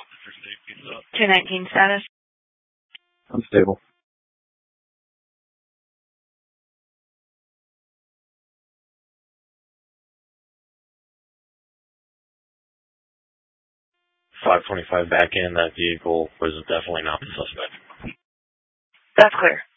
219 status. Unstable. .525 back in. That vehicle was definitely not the suspect. That's clear.